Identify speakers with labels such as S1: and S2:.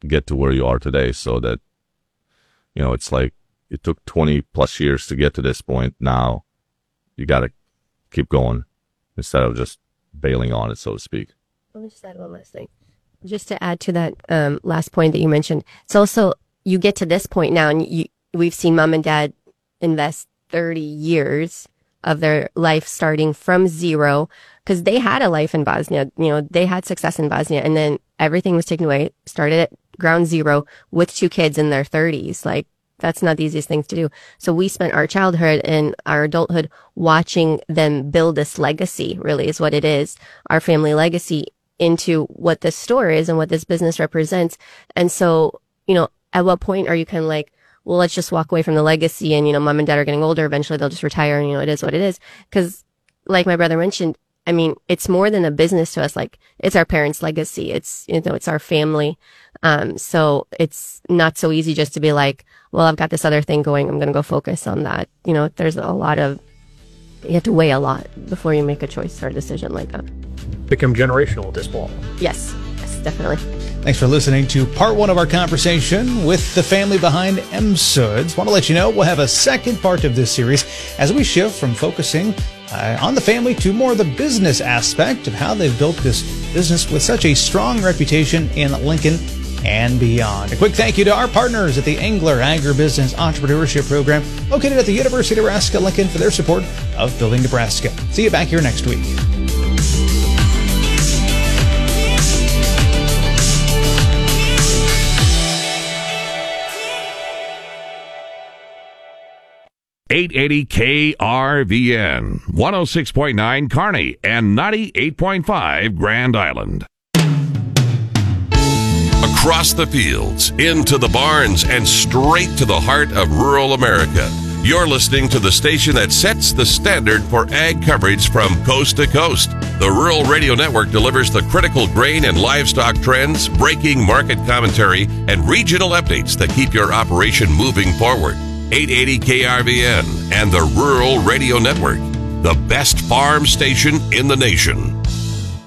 S1: get to where you are today. So that, it's like it took 20 plus years to get to this point. Now you got to keep going instead of just bailing on it, so to speak.
S2: Let me just add one last thing. Just to add to that last point that you mentioned, it's also, you get to this point now, and we've seen mom and dad invest 30 years of their life starting from zero, because they had a life in Bosnia. They had success in Bosnia, and then everything was taken away, started at ground zero with 2 kids in their 30s. Like, that's not the easiest thing to do. So we spent our childhood and our adulthood watching them build this legacy, really is what it is, our family legacy, into what this store is and what this business represents. And so, at what point are you kind of like, well, let's just walk away from the legacy, and, mom and dad are getting older. Eventually they'll just retire, and, it is what it is. Because like my brother mentioned, I mean, it's more than a business to us. Like, it's our parents' legacy. It's, it's our family. So it's not so easy just to be like, well, I've got this other thing going, I'm going to go focus on that. There's you have to weigh a lot before you make a choice or a decision like that.
S3: Become generational at this point.
S2: Yes, definitely.
S4: Thanks for listening to part 1 of our conversation with the family behind MSUDS. Want to let you know we'll have a second part of this series as we shift from focusing on the family to more of the business aspect of how they've built this business with such a strong reputation in Lincoln and beyond. A quick thank you to our partners at the Engler Agribusiness Entrepreneurship Program, located at the University of Nebraska-Lincoln, for their support of Building Nebraska. See you back here next week.
S5: .880 KRVN, 106.9 Kearney, and 98.5 Grand Island. Across the fields, into the barns, and straight to the heart of rural America. You're listening to the station that sets the standard for ag coverage from coast to coast. The Rural Radio Network delivers the critical grain and livestock trends, breaking market commentary, and regional updates that keep your operation moving forward. 880 KRVN and the Rural Radio Network, the best farm station in the nation.